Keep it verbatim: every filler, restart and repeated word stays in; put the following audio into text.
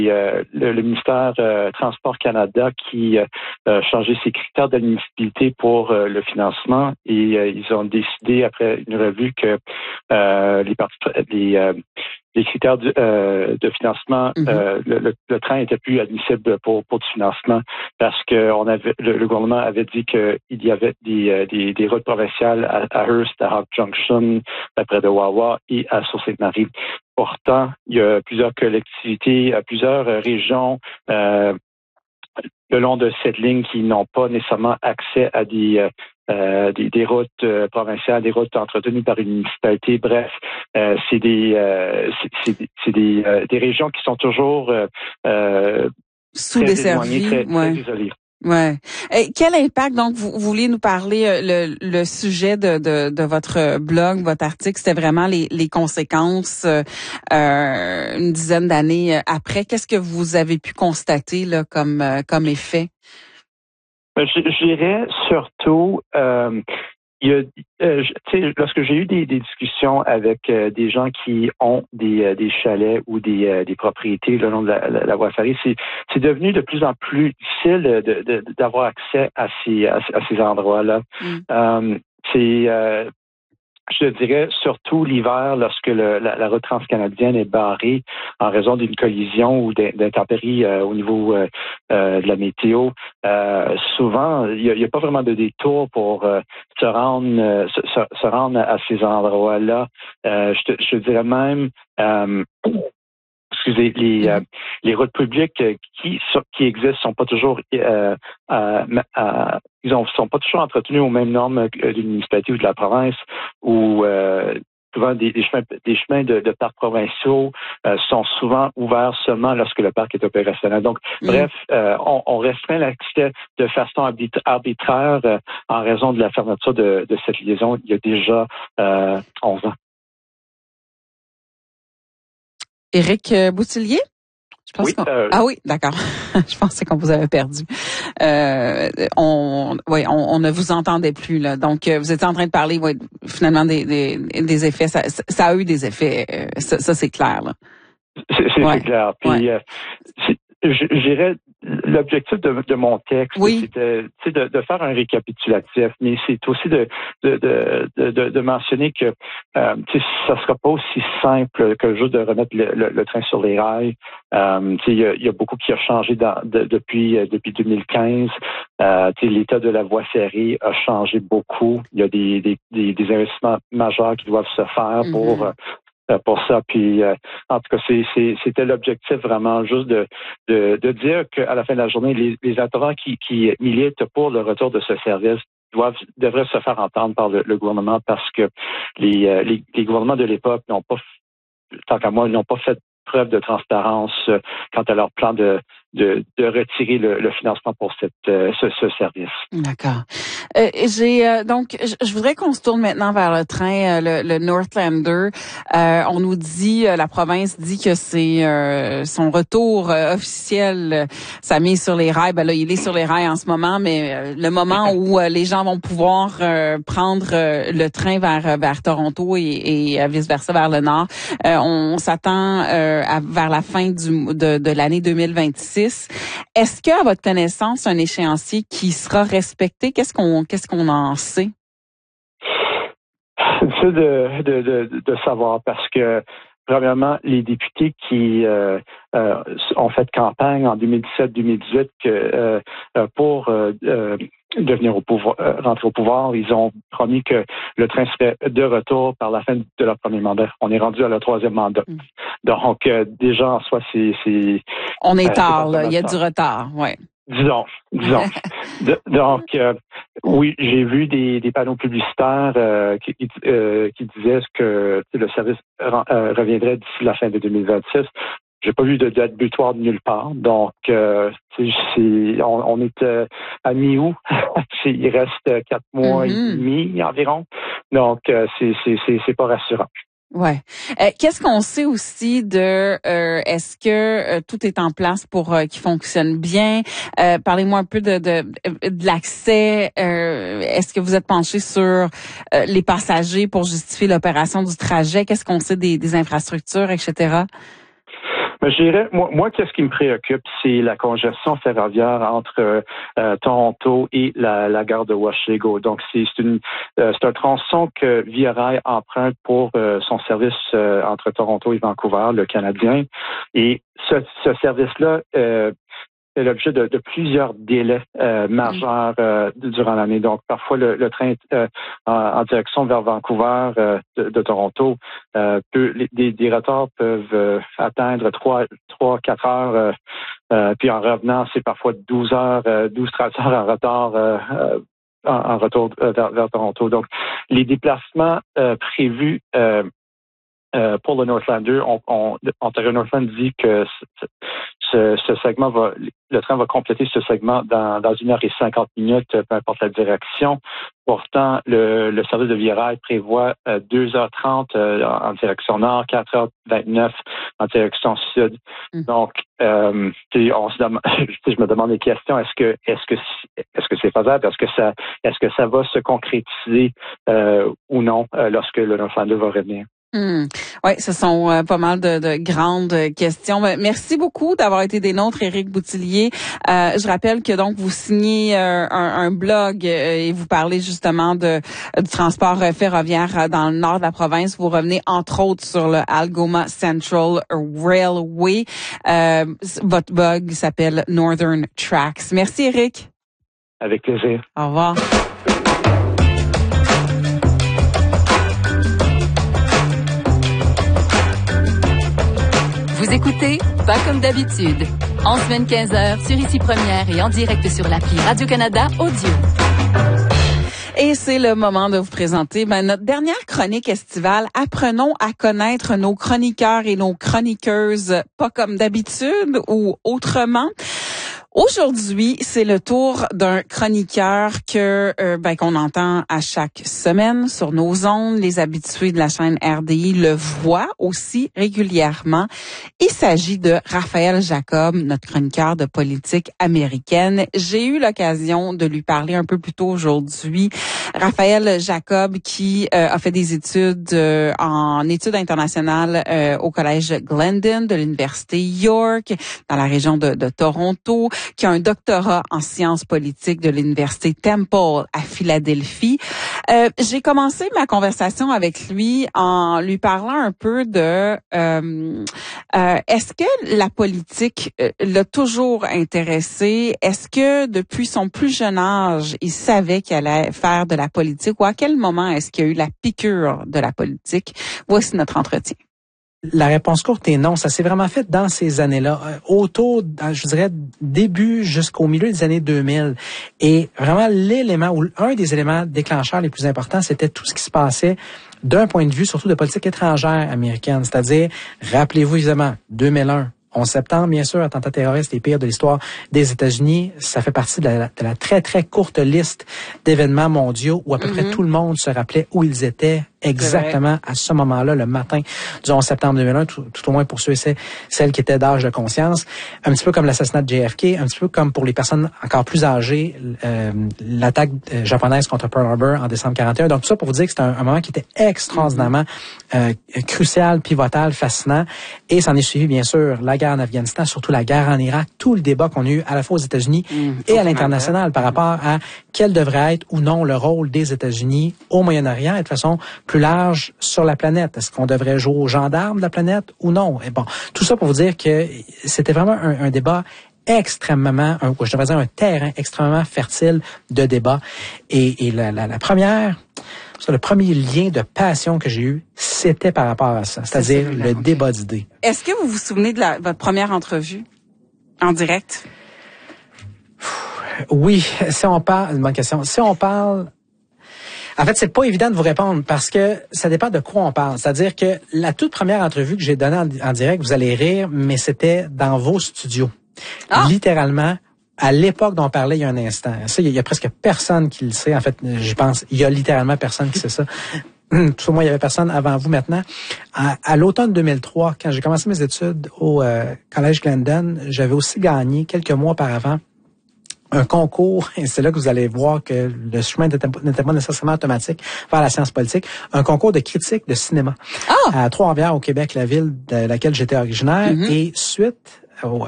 Euh, le, le ministère euh, Transport Canada qui euh, a changé ses critères d'admissibilité pour euh, le financement et euh, ils ont décidé après une revue que euh, les, parties, les, euh, les critères de, euh, de financement, mm-hmm. euh, le, le, le train était plus admissible pour, pour du financement parce que on avait le, le gouvernement avait dit qu'il y avait des, des, des routes provinciales à, à Hearst, à Hawk Junction, près de Wawa et à Sault-Sainte-Marie. Pourtant, il y a plusieurs collectivités, plusieurs régions euh, le long de cette ligne qui n'ont pas nécessairement accès à des, euh, des, des routes euh, provinciales, des routes entretenues par une municipalité. Bref, euh, c'est des euh, c'est, c'est, c'est des, euh, des régions qui sont toujours euh, euh, sous-desservies, très, très, ouais. très isolées. Ouais. Et quel impact, donc, vous, vous vouliez nous parler, le, le sujet de, de, de votre blog, votre article, c'était vraiment les, les conséquences euh, une dizaine d'années après. Qu'est-ce que vous avez pu constater là comme, comme effet? Je, je dirais surtout... Euh, Il y a, euh, tu sais, lorsque j'ai eu des, des discussions avec euh, des gens qui ont des, euh, des chalets ou des, euh, des propriétés le long de la, la, la voie ferrée, c'est, c'est devenu de plus en plus difficile de, de, d'avoir accès à ces, à, à ces endroits-là. Mm. Euh, c'est, euh, je dirais surtout l'hiver, lorsque le, la, la route transcanadienne est barrée en raison d'une collision ou d'intempéries euh, au niveau euh, euh, de la météo. Euh, souvent, il n'y a, a pas vraiment de détour pour euh, se rendre euh, se, se rendre à ces endroits-là. Euh, je, te, je dirais même... Euh, Excusez, les, euh, les routes publiques qui qui existent sont pas toujours euh, euh, euh, ils ont, sont pas toujours entretenues aux mêmes normes d'une municipalité ou de la province ou euh, souvent des, des chemins des chemins de, de parcs provinciaux euh, sont souvent ouverts seulement lorsque le parc est opérationnel. Donc, mmh. bref, euh, on, on restreint l'accès de façon arbitraire euh, en raison de la fermeture de, de cette liaison il y a déjà euh, onze ans. Éric Boutillier? Je pense oui, qu'on... euh... Ah oui, d'accord. Je pensais qu'on vous avait perdu. Euh, on, ouais, on, on ne vous entendait plus là. Donc, vous étiez en train de parler, ouais, finalement des, des, des effets. Ça, ça a eu des effets. Ça, ça c'est clair là. C'est, c'est, ouais. c'est clair. Puis, ouais. euh, c'est, je, je dirais, l'objectif de, de mon texte, oui. c'était de, de faire un récapitulatif, mais c'est aussi de, de, de, de, de mentionner que euh, ça sera pas aussi simple que juste de remettre le, le, le train sur les rails. Euh, il y a, y a beaucoup qui a changé dans, de, depuis, depuis deux mille quinze. Euh, l'état de la voie ferrée a changé beaucoup. Il y a des, des, des, des investissements majeurs qui doivent se faire mm-hmm. pour... Euh, pour ça. Puis, euh, en tout cas, c'est, c'est, c'était l'objectif vraiment juste de, de, de dire qu'à la fin de la journée, les, les intervenants qui, qui militent pour le retour de ce service doivent devraient se faire entendre par le, le gouvernement parce que les, euh, les, les gouvernements de l'époque n'ont pas, tant qu'à moi, n'ont pas fait preuve de transparence euh, quant à leur plan de, de, de retirer le, le financement pour cette, euh, ce, ce service. D'accord. Euh, j'ai euh, donc, je voudrais qu'on se tourne maintenant vers le train, euh, le, le Northlander. Euh, on nous dit, euh, la province dit que c'est euh, son retour euh, officiel, euh, sa mise sur les rails. Ben là, il est sur les rails en ce moment, mais euh, le moment où euh, les gens vont pouvoir euh, prendre euh, le train vers vers Toronto et, et vice versa vers le nord, euh, on s'attend euh, à, vers la fin du de, de l'année deux mille vingt-six. Est-ce que, à votre connaissance, un échéancier qui sera respecté, qu'est-ce qu'on qu'est-ce qu'on en sait? C'est difficile de, de, de, de savoir parce que, premièrement, les députés qui euh, euh, ont fait campagne en deux mille dix-sept deux mille dix-huit que, euh, pour euh, euh, devenir au pouvoir, euh, rentrer au pouvoir, ils ont promis que le train serait de retour par la fin de leur premier mandat. On est rendu à leur troisième mandat. Mm. Donc, euh, déjà, en soi, c'est... c'est On est tard, euh, là. Il y a du retard, ouais. Disons, disons. de, donc, euh, oui, j'ai vu des, des panneaux publicitaires euh, qui, euh, qui disaient que le service euh, reviendrait d'ici la fin de deux mille vingt-six. J'ai pas vu de date butoir de nulle part. Donc, euh, c'est, c'est, on, on est euh, à mi-août. Il reste quatre mois mm-hmm. et demi environ. Donc, euh, c'est, c'est, c'est, c'est pas rassurant. Ouais. Euh, qu'est-ce qu'on sait aussi de euh, est-ce que euh, tout est en place pour euh, qu'il fonctionne bien? Euh, parlez-moi un peu de, de, de l'accès. Euh, est-ce que vous êtes penché sur euh, les passagers pour justifier l'opération du trajet? Qu'est-ce qu'on sait des, des infrastructures, et cetera? Mais je dirais, moi, moi, qu'est-ce qui me préoccupe, c'est la congestion ferroviaire entre euh, Toronto et la, la gare de Washego. Donc, c'est, c'est, une, euh, c'est un tronçon que Via Rail emprunte pour euh, son service euh, entre Toronto et Vancouver, le Canadien. Et ce, ce service-là euh, est l'objet de, de plusieurs délais euh, majeurs euh, durant l'année. Donc, parfois, le, le train euh, en, en direction vers Vancouver euh, de, de Toronto, euh, peut, les, des, des retards peuvent euh, atteindre trois, trois, quatre heures. Euh, euh, puis en revenant, c'est parfois douze heures, euh, douze, treize heures en retard euh, euh, en, en retour euh, vers, vers Toronto. Donc, les déplacements euh, prévus euh, Euh, pour le Northlander, on, on, Ontario Northland dit que ce, ce, ce segment va, le train va compléter ce segment dans, dans une heure et cinquante minutes, peu importe la direction. Pourtant, le, le service de Via Rail prévoit euh, deux heures trente euh, en direction nord, quatre heures vingt-neuf en direction sud. Mm. Donc, euh, on se demande, je me demande des questions. Est-ce que, est-ce que, est-ce que c'est faisable? Est-ce que ça, est-ce que ça va se concrétiser euh, ou non euh, lorsque le Northlander va revenir? Hmm. Oui, ce sont euh, pas mal de, de grandes questions. Merci beaucoup d'avoir été des nôtres, Éric Boutillier. Euh, je rappelle que donc vous signez euh, un, un blog euh, et vous parlez justement de du transport ferroviaire dans le nord de la province. Vous revenez entre autres sur le Algoma Central Railway. Euh, votre blog s'appelle Northern Tracks. Merci, Éric. Avec plaisir. Au revoir. Vous écoutez Pas comme d'habitude, en semaine quinze heures sur Ici Première et en direct sur l'appli Radio-Canada Audio. Et c'est le moment de vous présenter ben, notre dernière chronique estivale. Apprenons à connaître nos chroniqueurs et nos chroniqueuses pas comme d'habitude ou autrement. Aujourd'hui, c'est le tour d'un chroniqueur que euh, ben qu'on entend à chaque semaine sur nos ondes. Les habitués de la chaîne R D I le voient aussi régulièrement. Il s'agit de Raphaël Jacob, notre chroniqueur de politique américaine. J'ai eu l'occasion de lui parler un peu plus tôt aujourd'hui. Raphaël Jacob qui euh, a fait des études euh, en études internationales euh, au collège Glendon de l'université York dans la région de, de Toronto, qui a un doctorat en sciences politiques de l'université Temple à Philadelphie. Euh, j'ai commencé ma conversation avec lui en lui parlant un peu de euh, euh, est-ce que la politique euh, l'a toujours intéressé? Est-ce que depuis son plus jeune âge, il savait qu'il allait faire de la politique ou à quel moment est-ce qu'il y a eu la piqûre de la politique? Voici notre entretien. La réponse courte est non. Ça s'est vraiment fait dans ces années-là, autour, je dirais, début jusqu'au milieu des années deux mille. Et vraiment, l'élément, ou un des éléments déclencheurs les plus importants, c'était tout ce qui se passait d'un point de vue, surtout de politique étrangère américaine. C'est-à-dire, rappelez-vous évidemment, deux mille un, onze septembre, bien sûr, attentat terroriste les pires de l'histoire des États-Unis. Ça fait partie de la, de la très, très courte liste d'événements mondiaux où à peu mm-hmm. près tout le monde se rappelait où ils étaient exactement à ce moment-là, le matin du onze septembre deux mille un, tout, tout au moins pour ceux et celles qui étaient d'âge de conscience. Un petit peu comme l'assassinat de J F K, un petit peu comme pour les personnes encore plus âgées, euh, l'attaque euh, japonaise contre Pearl Harbor en décembre quarante et un. Donc tout ça pour vous dire que c'était un, un moment qui était extraordinairement euh, crucial, pivotal, fascinant. Et s'en est suivi, bien sûr, la guerre en Afghanistan, surtout la guerre en Irak, tout le débat qu'on a eu à la fois aux États-Unis mmh, et à l'international par rapport à quel devrait être ou non le rôle des États-Unis au Moyen-Orient et de façon plus large sur la planète. Est-ce qu'on devrait jouer aux gendarmes de la planète ou non? Et bon, tout ça pour vous dire que c'était vraiment un, un débat extrêmement, un, je devrais dire un terrain extrêmement fertile de débat. Et, et la, la, la première, le premier lien de passion que j'ai eu, c'était par rapport à ça, c'est-à-dire c'est le débat d'idées. Est-ce que vous vous souvenez de la, votre première entrevue en direct? Oui, si on parle, une bonne question. Si on parle, en fait, c'est pas évident de vous répondre parce que ça dépend de quoi on parle. C'est-à-dire que la toute première entrevue que j'ai donnée en, en direct, vous allez rire, mais c'était dans vos studios. Ah. Littéralement, à l'époque dont on parlait il y a un instant. Ça, il y, y a presque personne qui le sait. En fait, je pense, il y a littéralement personne qui sait ça. Tout au moins, il y avait personne avant vous maintenant. À, à l'automne deux mille trois, quand j'ai commencé mes études au euh, collège Glendon, j'avais aussi gagné quelques mois auparavant un concours, et c'est là que vous allez voir que le chemin n'était pas nécessairement automatique vers la science politique, un concours de critique de cinéma ah! à Trois-Rivières au Québec, la ville de laquelle j'étais originaire. Mm-hmm. Et suite